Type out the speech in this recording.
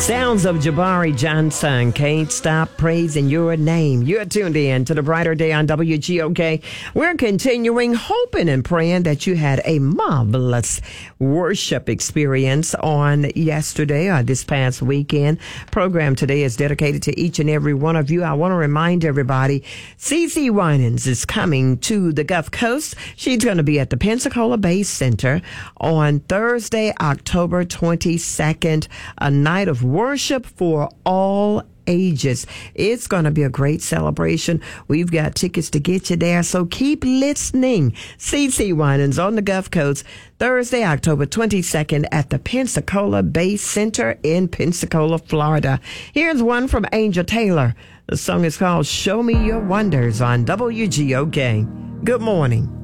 Sounds of Jabari Johnson, Can't Stop Praising Your Name. You're tuned in to the Brighter Day on WGOK. We're continuing hoping and praying that you had a marvelous worship experience on yesterday or this past weekend. Program today is dedicated to each and every one of you. I want to remind everybody, CeCe Winans is coming to the Gulf Coast. She's going to be at the Pensacola Bay Center on Thursday, October 22nd, a night of worship for all ages. It's going to be a great celebration. We've got tickets to get you there, so keep listening. CeCe Winans on the Gulf Coast, Thursday, October 22nd at the Pensacola Bay Center in Pensacola, Florida. Here's one from Angel Taylor. The song is called Show Me Your Wonders on WGOK. Good morning.